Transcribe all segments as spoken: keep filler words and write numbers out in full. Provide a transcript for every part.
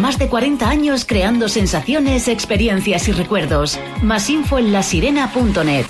Más de cuarenta años creando sensaciones, experiencias y recuerdos. Más info en la sirena punto net.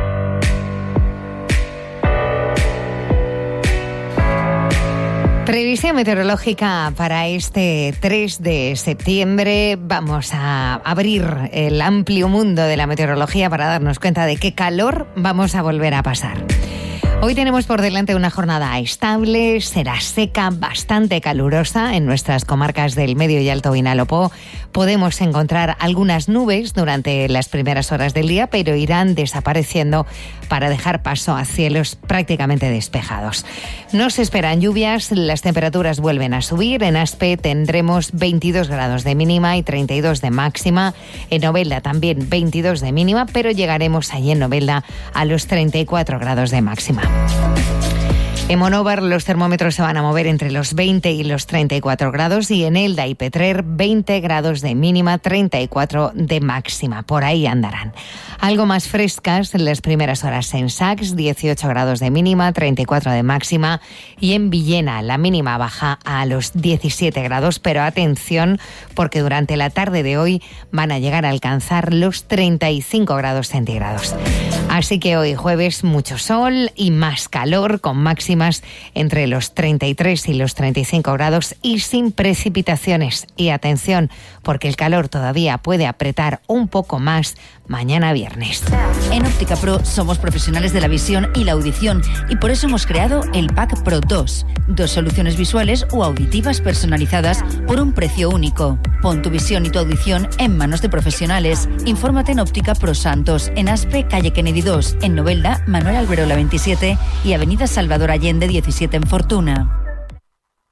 Previsión meteorológica para este tres de septiembre. Vamos a abrir el amplio mundo de la meteorología para darnos cuenta de qué calor vamos a volver a pasar. Hoy tenemos por delante una jornada estable, será seca, bastante calurosa en nuestras comarcas del Medio y Alto Vinalopó. Podemos encontrar algunas nubes durante las primeras horas del día, pero irán desapareciendo para dejar paso a cielos prácticamente despejados. No se esperan lluvias, las temperaturas vuelven a subir. En Aspe tendremos veintidós grados de mínima y treinta y dos de máxima. En Novelda también veintidós de mínima, pero llegaremos allí en Novelda a los treinta y cuatro grados de máxima. En Monóvar los termómetros se van a mover entre los veinte y los treinta y cuatro grados y en Elda y Petrer veinte grados de mínima, treinta y cuatro de máxima. Por ahí andarán. Algo más frescas en las primeras horas en Sax, dieciocho grados de mínima, treinta y cuatro de máxima, y en Villena la mínima baja a los diecisiete grados, pero atención porque durante la tarde de hoy van a llegar a alcanzar los treinta y cinco grados centígrados. Así que hoy jueves mucho sol y más calor con máximas entre los treinta y tres y los treinta y cinco grados y sin precipitaciones. Y atención, porque el calor todavía puede apretar un poco más mañana viernes. En Óptica Pro somos profesionales de la visión y la audición y por eso hemos creado el Pack Pro dos. Dos soluciones visuales o auditivas personalizadas por un precio único. Pon tu visión y tu audición en manos de profesionales. Infórmate en Óptica Pro Santos, en Aspe, calle Kennedy dos, en Novelda, Manuel Alberola veintisiete y avenida Salvador Allende diecisiete en Fortuna.